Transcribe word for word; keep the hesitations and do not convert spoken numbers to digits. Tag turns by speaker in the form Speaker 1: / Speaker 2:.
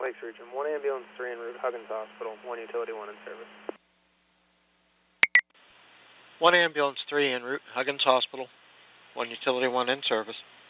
Speaker 1: Lakes Region, one ambulance, three en route, Huggins Hospital, one utility, one in service.
Speaker 2: One ambulance, three en route, Huggins Hospital, one utility, one in service.